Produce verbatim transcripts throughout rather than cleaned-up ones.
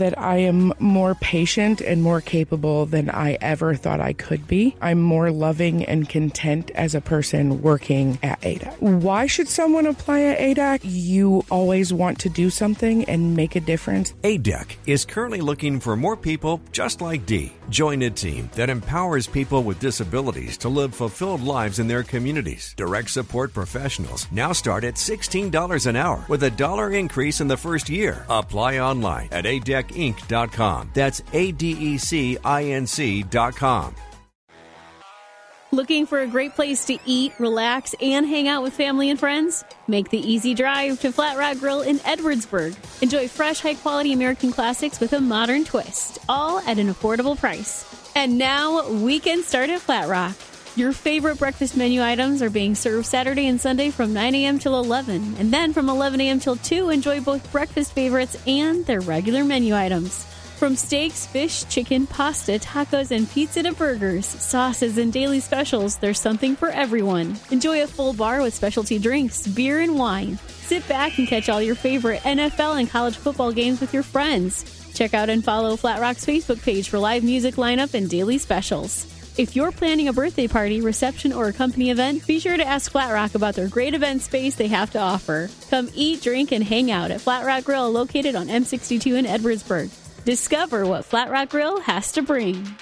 that I am more patient and more capable than I ever thought I could be. I'm more loving and content as a person working at A D A C. Why should someone apply at A D A C? You always want to do something and make a difference. A D A C is currently looking for more people just like Dee. Join a team that empowers people with disabilities to live fulfilled lives in their communities. Direct support professionals now start at sixteen dollars an hour with a dollar increase in the first year. Apply online at A D E C inc dot com. That's A D E C I N C dot com. Looking for a great place to eat, relax, and hang out with family and friends? Make the easy drive to Flat Rock Grill in Edwardsburg. Enjoy fresh, high-quality American classics with a modern twist, all at an affordable price. And now, weekends start at Flat Rock. Your favorite breakfast menu items are being served Saturday and Sunday from nine a.m. till eleven. And then from eleven a.m. till two, enjoy both breakfast favorites and their regular menu items. From steaks, fish, chicken, pasta, tacos, and pizza to burgers, sauces, and daily specials, there's something for everyone. Enjoy a full bar with specialty drinks, beer, and wine. Sit back and catch all your favorite N F L and college football games with your friends. Check out and follow Flat Rock's Facebook page for live music lineup and daily specials. If you're planning a birthday party, reception, or a company event, be sure to ask Flat Rock about their great event space they have to offer. Come eat, drink, and hang out at Flat Rock Grill, located on M sixty-two in Edwardsburg. Discover what Flat Rock Grill has to bring.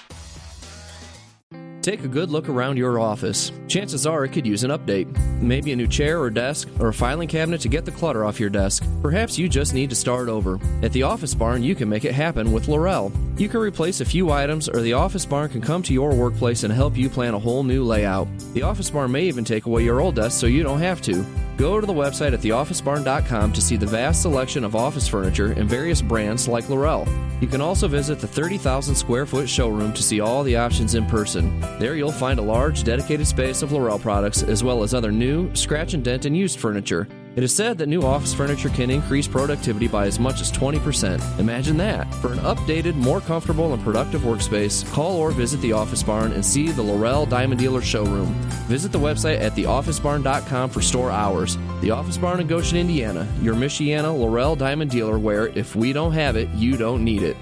Take a good look around your office. Chances are it could use an update. Maybe a new chair or desk, or a filing cabinet to get the clutter off your desk. Perhaps you just need to start over. At the Office Barn, you can make it happen with Laurel. You can replace a few items, or the Office Barn can come to your workplace and help you plan a whole new layout. The Office Barn may even take away your old desk so you don't have to. Go to the website at the office barn dot com to see the vast selection of office furniture and various brands like Laurel. You can also visit the thirty thousand square foot showroom to see all the options in person. There you'll find a large dedicated space of Laurel products as well as other new, scratch and dent and used furniture. It is said that new office furniture can increase productivity by as much as twenty percent. Imagine that. For an updated, more comfortable and productive workspace, call or visit the Office Barn and see the Laurel Diamond Dealer showroom. Visit the website at the office barn dot com for store hours. The Office Barn in Goshen, Indiana, your Michiana Laurel Diamond Dealer where if we don't have it, you don't need it.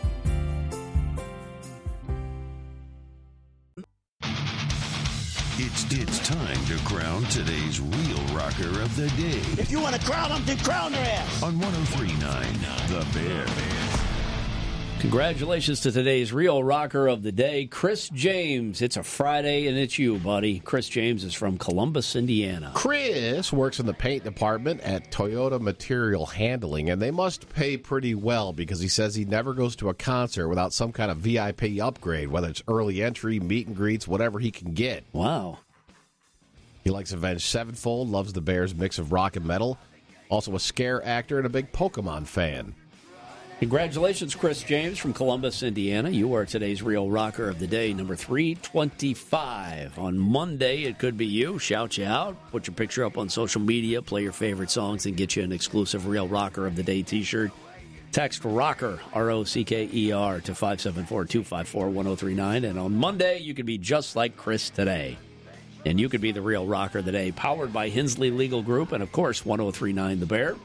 It's it's time to crown today's real rocker of the day. If you want to crown them, then crown their ass. On one oh three point nine, The Bear. Congratulations to today's real rocker of the day, Chris James. It's a Friday, and it's you, buddy. Chris James is from Columbus, Indiana. Chris works in the paint department at Toyota Material Handling, and they must pay pretty well because he says he never goes to a concert without some kind of V I P upgrade, whether it's early entry, meet and greets, whatever he can get. Wow. He likes Avenged Sevenfold, loves the Bears' mix of rock and metal, also a scare actor and a big Pokemon fan. Congratulations, Chris James from Columbus, Indiana. You are today's real rocker of the day, number three twenty-five. On Monday, it could be you. Shout you out. Put your picture up on social media. Play your favorite songs and get you an exclusive real rocker of the day t-shirt. Text ROCKER, R O C K E R, to five seven four, two five four, one oh three nine. And on Monday, you could be just like Chris today. And you could be the real rocker of the day, powered by Hensley Legal Group and, of course, one oh three point nine The Bear.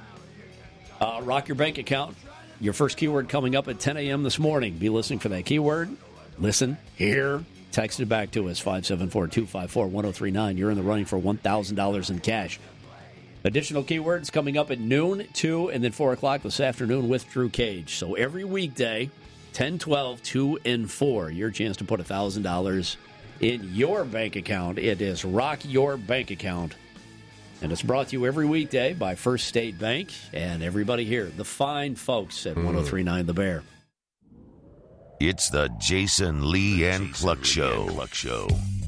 Uh, rock your bank account. Your first keyword coming up at ten a.m. this morning. Be listening for that keyword. Listen, hear, text it back to us, five seven four, two five four, one oh three nine. You're in the running for one thousand dollars in cash. Additional keywords coming up at noon, two, and then four o'clock this afternoon with Drew Cage. So every weekday, ten, twelve, two, and four, your chance to put one thousand dollars in your bank account. It is Rock Your Bank Account. And it's brought to you every weekday by First State Bank and everybody here, the fine folks at mm. one oh three point nine The Bear. It's the Jason Lee and Cluck Show. Cluck Show.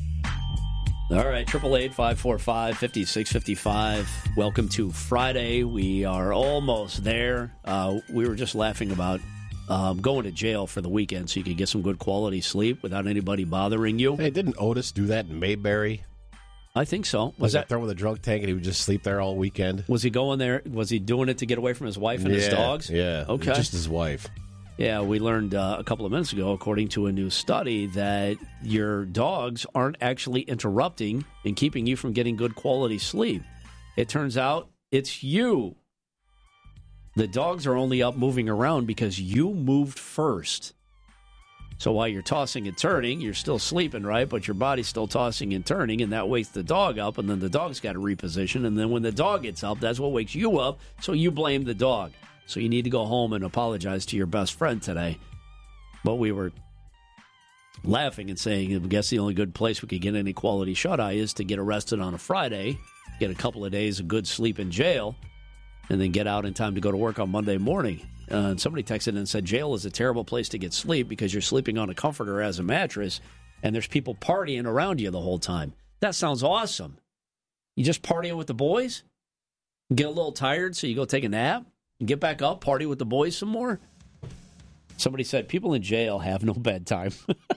All right, eight eight eight, five four five, five six five five. Welcome to Friday. We are almost there. Uh, we were just laughing about um, going to jail for the weekend so you could get some good quality sleep without anybody bothering you. Hey, didn't Otis do that in Mayberry? I think so. Was like that throwing the drunk tank and he would just sleep there all weekend? Was he going there? Was he doing it to get away from his wife and yeah, his dogs? Yeah. Okay. Just his wife. Yeah, we learned uh, a couple of minutes ago, according to a new study, that your dogs aren't actually interrupting and keeping you from getting good quality sleep. It turns out it's you. The dogs are only up moving around because you moved first. So while you're tossing and turning, you're still sleeping, right? But your body's still tossing and turning, and that wakes the dog up, and then the dog's got to reposition. And then when the dog gets up, that's what wakes you up, so you blame the dog. So you need to go home and apologize to your best friend today. But we were laughing and saying, I guess the only good place we could get any quality shut-eye is to get arrested on a Friday, get a couple of days of good sleep in jail, and then get out in time to go to work on Monday morning. Uh, and somebody texted in and said, jail is a terrible place to get sleep because you're sleeping on a comforter as a mattress, and there's people partying around you the whole time. That sounds awesome. You just partying with the boys? Get a little tired, so you go take a nap? And get back up, party with the boys some more? Somebody said, people in jail have no bedtime.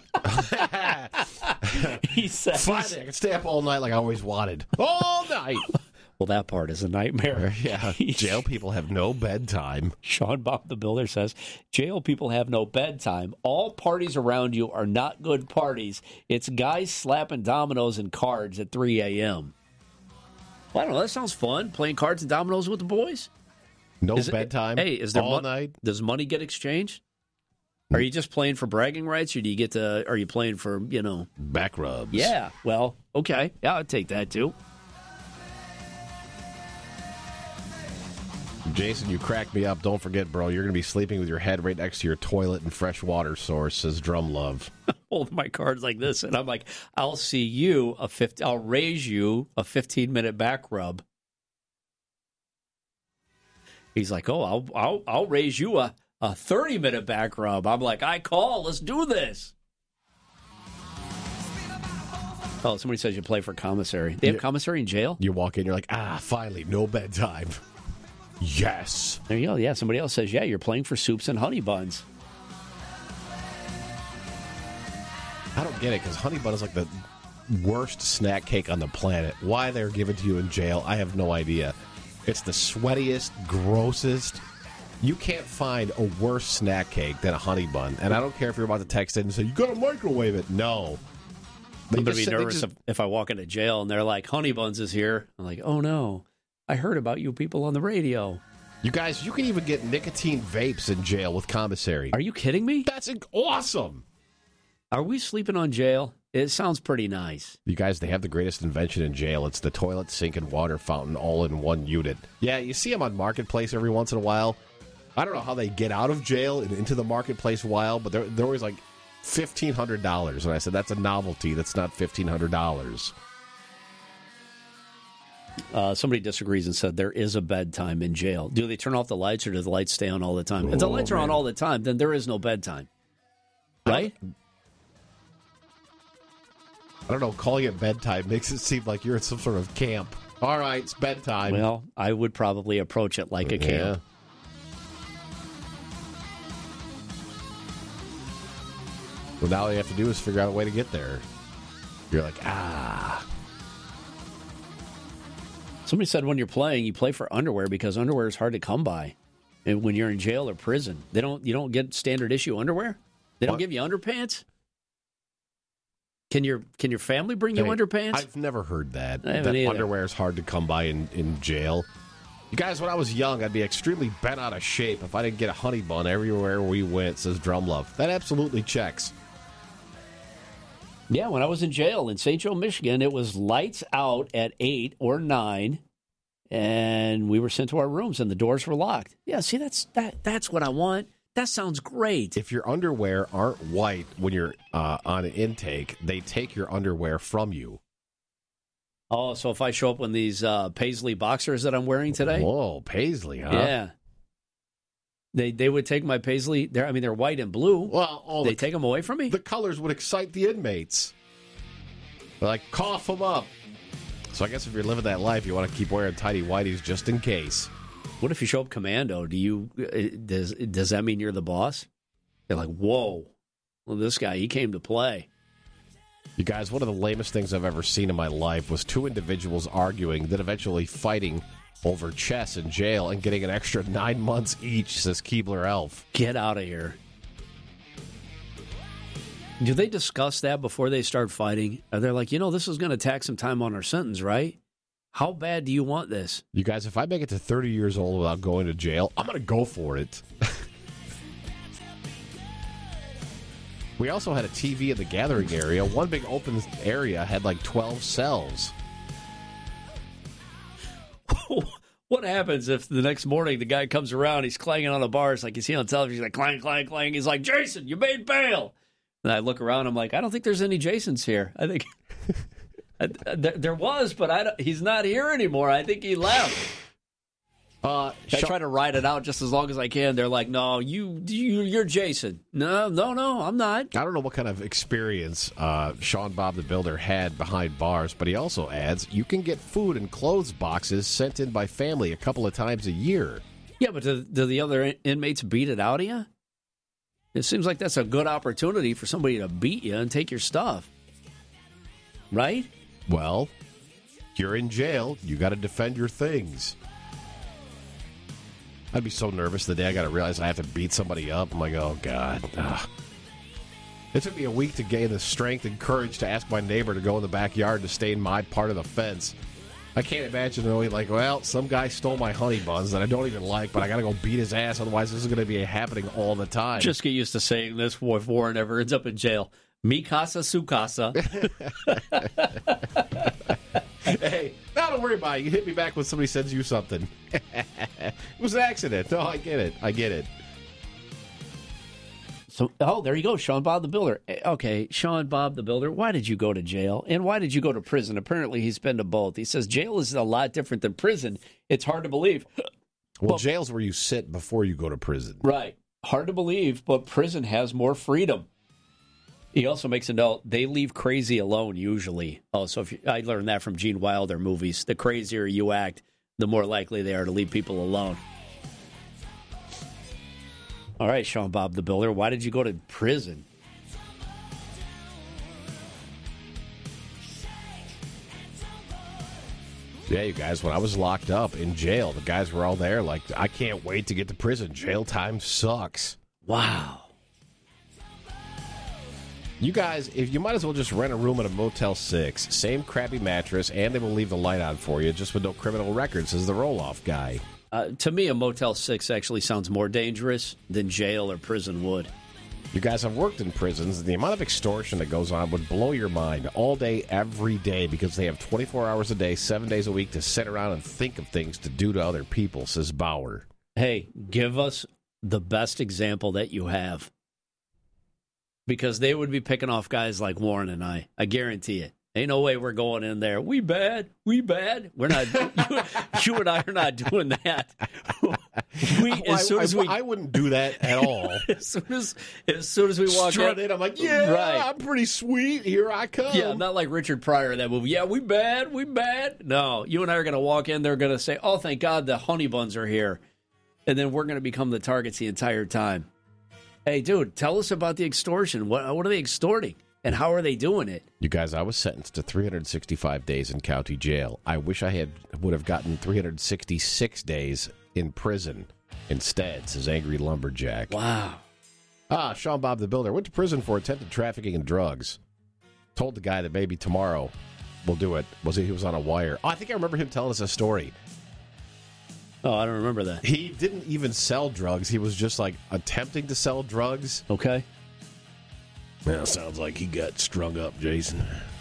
he said, Finally, I can stay up all night like I always wanted. All night. Well, that part is a nightmare. Yeah, jail people have no bedtime. Sean Bob the Builder says, jail people have no bedtime. All parties around you are not good parties. It's guys slapping dominoes and cards at three a.m. Well, I don't know. That sounds fun, playing cards and dominoes with the boys. No is bedtime it, hey, is there all mo- night? Does money get exchanged? Are you just playing for bragging rights, or do you get to? Are you playing for, you know... back rubs. Yeah, well, okay. Yeah, I'd take that, too. Jason, you crack me up. Don't forget, bro, you're going to be sleeping with your head right next to your toilet and fresh water source, says Drum Love. Hold my cards like this, and I'm like, I'll see you a fifty. I'll raise you a fifteen minute back rub. He's like, oh, I'll I'll, I'll raise you a, a thirty minute back rub. I'm like, I call. Let's do this. Oh, somebody says you play for commissary. They have Yeah. commissary in jail? You walk in, you're like, ah, finally, no bedtime. Yes. There you go. Yeah, somebody else says, yeah, you're playing for soups and honey buns. I don't get it, because honey bun is like the worst snack cake on the planet. Why they're given to you in jail, I have no idea. It's the sweatiest, grossest. You can't find a worse snack cake than a honey bun. And I don't care if you're about to text in and say, you got to microwave it. No. They I'm going to just be say- they nervous just- if, if I walk into jail and they're like, honey buns is here. I'm like, oh, no. I heard about you people on the radio. You guys, you can even get nicotine vapes in jail with commissary. Are you kidding me? That's awesome. Are we sleeping on jail? It sounds pretty nice. You guys, they have the greatest invention in jail. It's the toilet, sink, and water fountain all in one unit. Yeah, you see them on Marketplace every once in a while. I don't know how they get out of jail and into the Marketplace while, but they're, they're always like fifteen hundred dollars. And I said, that's a novelty. That's not fifteen hundred dollars. Uh, somebody disagrees and said there is a bedtime in jail. Do they turn off the lights, or do the lights stay on all the time? If the Oh, lights are on man. all the time, then there is no bedtime. Right? I don't know. Calling it bedtime makes it seem like you're at some sort of camp. All right, it's bedtime. Well, I would probably approach it like a Yeah. camp. Well, now all you have to do is figure out a way to get there. You're like, ah. Somebody said when you're playing, you play for underwear because underwear is hard to come by. And when you're in jail or prison, they don't. You don't get standard issue underwear. They don't What? give you underpants. Can your Can your family bring you Hey, underpants? I've never heard that. I haven't that either. underwear is hard to come by in, in jail. You guys, when I was young, I'd be extremely bent out of shape if I didn't get a honey bun everywhere we went, says Drum Love. That absolutely checks. Yeah, when I was in jail in Saint Joe, Michigan, it was lights out at eight or nine, and we were sent to our rooms, and the doors were locked. Yeah, see, that's that. That's what I want. That sounds great. If your underwear aren't white when you're uh, on an intake, they take your underwear from you. Oh, so if I show up in these uh, Paisley boxers that I'm wearing today, Whoa, Paisley, huh? yeah, they they would take my Paisley. They're, I mean, they're white and blue. Well, all they the, take them away from me. the colors would excite the inmates. They're like, cough them up. So I guess if you're living that life, you want to keep wearing tidy whities just in case. What if you show up commando? Do you uh, does does that mean you're the boss? They're like, whoa, well, this guy, he came to play. You guys, one of the lamest things I've ever seen in my life was two individuals arguing, then eventually fighting over chess in jail and getting an extra nine months each, says Keebler Elf. Get out of here. Do they discuss that before they start fighting? Are they like, you know, this is going to tack some time on our sentence, right? How bad do you want this? You guys, if I make it to thirty years old without going to jail, I'm going to go for it. We also had a T V in the gathering area. One big open area had like twelve cells. What happens if the next morning the guy comes around, he's clanging on the bars like you see on television, he's like clang, clang, clang. He's like, Jason, you made bail. And I look around, I'm like, I don't think there's any Jasons here. I think there was, but I don't, he's not here anymore. I think he left. Uh, I try to ride it out just as long as I can. They're like, no, you, you, you're Jason. No, no, no, I'm not. I don't know what kind of experience uh, Sean Bob the Builder had behind bars, but he also adds, you can get food and clothes boxes sent in by family a couple of times a year. Yeah, but do, do the other in- inmates beat it out of you? It seems like that's a good opportunity for somebody to beat you and take your stuff. Right? Well, you're in jail. You got to defend your things. I'd be so nervous the day I got to realize I have to beat somebody up. I'm like, oh, God. Ugh. It took me a week to gain the strength and courage to ask my neighbor to go in the backyard to stay in my part of the fence. I can't imagine knowing, like, well, some guy stole my honey buns that I don't even like, but I got to go beat his ass. Otherwise, this is going to be happening all the time. Just get used to saying this if Warren ever ends up in jail. Mi casa, su casa. Hey, now don't worry about it. You hit me back when somebody sends you something. It was an accident. No, I get it. I get it. So, oh, there you go, Sean Bob the Builder. Okay, Sean Bob the Builder, why did you go to jail? And why did you go to prison? Apparently, he's been to both. He says jail is a lot different than prison. It's hard to believe. Well, but, jail's where you sit before you go to prison. Right. Hard to believe, but prison has more freedom. He also makes a note, they leave crazy alone usually. Oh, so if you, I learned that from Gene Wilder movies. The crazier you act, the more likely they are to leave people alone. All right, Sean Bob the Builder, why did you go to prison? Yeah, you guys, when I was locked up in jail, the guys were all there like, I can't wait to get to prison. Jail time sucks. Wow. You guys, if you might as well just rent a room at a Motel six. Same crappy mattress, and they will leave the light on for you, just with no criminal records, says the roll-off guy. Uh, to me, a Motel six actually sounds more dangerous than jail or prison would. You guys have worked in prisons, and the amount of extortion that goes on would blow your mind all day, every day, because they have twenty-four hours a day, seven days a week to sit around and think of things to do to other people, says Bauer. Hey, give us the best example that you have. Because they would be picking off guys like Warren and I. I guarantee it. Ain't no way we're going in there. We bad. We bad. We're not. you, you and I are not doing that. We as soon as I, we, I wouldn't do that at all. as soon as as soon as we walk Strut in, in, I'm like, yeah, right. I'm pretty sweet. Here I come. Yeah, not like Richard Pryor in that movie. Yeah, we bad. We bad. No, you and I are going to walk in. They're going to say, "Oh, thank God, the honey buns are here," and then we're going to become the targets the entire time. Hey, dude, tell us about the extortion. What, what are they extorting, and how are they doing it? You guys, I was sentenced to three hundred sixty-five days in county jail. I wish I had would have gotten three hundred sixty-six days in prison instead, says Angry Lumberjack. Wow. Ah, Sean Bob the Builder went to prison for attempted trafficking in drugs. Told the guy that maybe tomorrow we'll do it. Was he, he was on a wire. Oh, I think I remember him telling us a story. Oh, I don't remember that. He didn't even sell drugs. He was just, like, attempting to sell drugs. Okay. Well, sounds like he got strung up, Jason.